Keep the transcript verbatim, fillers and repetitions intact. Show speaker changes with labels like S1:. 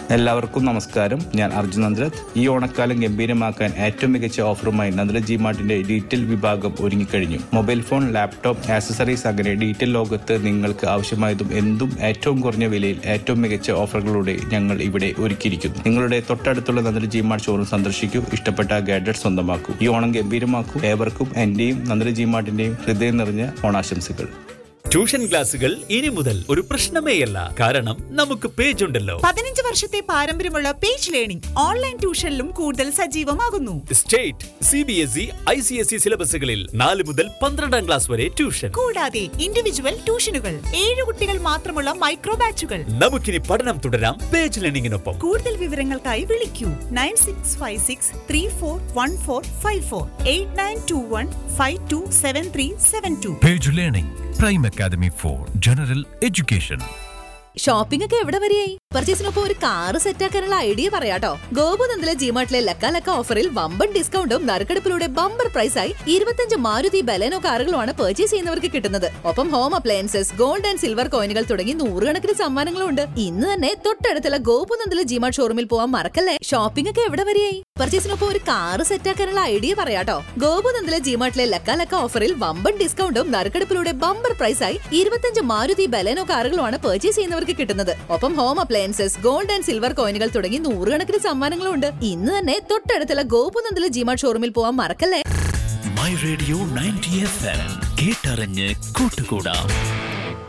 S1: എല്ലാവർക്കും നമസ്കാരം. ഞാൻ അർജുൻ നന്ദ്രത്. ഈ ഓണക്കാലം ഗംഭീരമാക്കാൻ ഏറ്റവും മികച്ച ഓഫറുമായി നന്ദ്ര ജി മാർട്ടിന്റെ ഡീറ്റെയിൽ വിഭാഗം ഒരുങ്ങിക്കഴിഞ്ഞു. മൊബൈൽ ഫോൺ, ലാപ്ടോപ്പ്, ആക്സസറീസ് അങ്ങനെ ഡീറ്റെയിൽ ലോകത്ത് നിങ്ങൾക്ക് ആവശ്യമായതും എന്തും ഏറ്റവും കുറഞ്ഞ വിലയിൽ ഏറ്റവും മികച്ച ഓഫറുകളോടെ ഞങ്ങൾ ഇവിടെ ഒരുക്കിയിരിക്കുന്നു. നിങ്ങളുടെ തൊട്ടടുത്തുള്ള നന്ദ്ര ജി മാർട്ട് ഷോറൂം സന്ദർശിക്കൂ. ഇഷ്ടപ്പെട്ട ഗാഡ്ജറ്റ് സ്വന്തമാക്കൂ. ഈ ഓണം ഗംഭീരമാക്കൂ. ഏവർക്കും എന്റെയും നന്ദ്ര ജി മാർട്ടിന്റെയും ഹൃദയം നിറഞ്ഞ ഓണാശംസകൾ.
S2: ട്യൂഷൻ ക്ലാസുകൾ ഇനി മുതൽ ഒരു പ്രശ്നമേയല്ല. കാരണം നമുക്ക് പേജ് ഉണ്ടല്ലോ.
S3: പതിനഞ്ച് വർഷത്തെ പാരമ്പര്യമുള്ള പേജ് ലേണിംഗ് ഓൺലൈൻ ട്യൂഷനിലും കൂടുതൽ സജീവമാകുന്നു.
S2: State, C B S E, I C S E സിലബസുകളിൽ നാല് മുതൽ പന്ത്രണ്ടാം ക്ലാസ് വരെ ട്യൂഷൻ.
S3: കൂടാതെ ഇൻഡിവിജ്വൽ ട്യൂഷനുകൾ, ഏഴ് കുട്ടികൾ മാത്രമുള്ള മൈക്രോ ബാച്ചുകൾ.
S2: നമുക്കിനി പഠനം തുടരാം പേജ് ലേണിംഗിനൊപ്പം.
S3: കൂടുതൽ വിവരങ്ങൾക്കായി വിളിക്കൂ nine six five six three four one four five four eight nine to one five to seven three seven to.
S4: Page learning prime academy for general education.
S5: Shopping ഒക്കെ എവിടെ വരെയായി? പർച്ചേസിനൊപ്പം ഒരു കാറ് സെറ്റാക്കാനുള്ള ഐഡിയ പറയാട്ടോ. ഗോപുനന്ദിലെ ജിമാർട്ടിലെ ലക്ക ലക്ക ഓഫറിൽ വമ്പൻ ഡിസ്കൗണ്ടും നറുക്കെടുപ്പിലൂടെ ബമ്പർ പ്രൈസായി ഇരുപത്തഞ്ച് മാരുതി ബലേനോ കാറുകളുമാണ് പർച്ചേസ് ചെയ്യുന്നവർക്ക് കിട്ടുന്നത്. ഒപ്പം home appliances, gold and silver കോയിനുകൾ തുടങ്ങി നൂറുകണക്കിന് സമ്മാനങ്ങളും ഉണ്ട്. ഇന്ന് തന്നെ തൊട്ടടുത്തുള്ള ഗോപുനന്ദിലെ ജിമാർട്ട് ഷോറൂമിൽ പോവാൻ മറക്കല്ലേ. ഷോപ്പിംഗ് ഒക്കെ എവിടെ വരെയായി? പർച്ചേസിനൊപ്പം ഒരു കാറ് സെറ്റാക്കാനുള്ള ഐഡിയ പറയാട്ടോ. ഗോപുനന്ദിലെ ജിമാർട്ടിലെ ലക്ക ലക്ക ഓഫറിൽ വമ്പൻ ഡിസ്കൗണ്ടും നറുക്കെടുപ്പിലൂടെ ബമ്പർ പ്രൈസായി ഇരുപത്തഞ്ച് മാരുതി ബലേനോ കാറുകളുമാണ് പർച്ചേസ് ചെയ്യുന്നവർക്ക് കിട്ടുന്നത്. ഒപ്പം home appliances, gold and silver കോയിനുകൾ തുടങ്ങി നൂറുകണക്കിന് സമ്മാനങ്ങളും ഉണ്ട്. ഇന്ന് തന്നെ തൊട്ടടുത്തുള്ള ഗോപുനന്ദിലെ ജിമാർട്ട് ഷോറൂമിൽ പോവാൻ മറക്കല്ലേ.
S6: My radio ninety F M കേട്ടറിഞ്ഞ് കൂട്ടുകൂടാം.